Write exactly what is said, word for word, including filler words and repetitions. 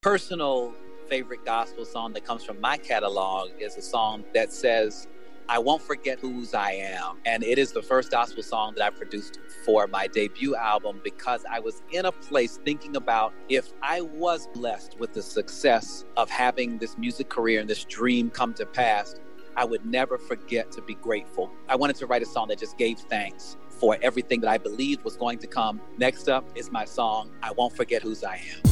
personal favorite gospel song that comes from my catalog is a song that says, I won't forget whose I am. And it is the first gospel song that I produced for my debut album because I was in a place thinking about if I was blessed with the success of having this music career and this dream come to pass, I would never forget to be grateful. I wanted to write a song that just gave thanks for everything that I believed was going to come. Next up is my song, I Won't Forget Whose I Am.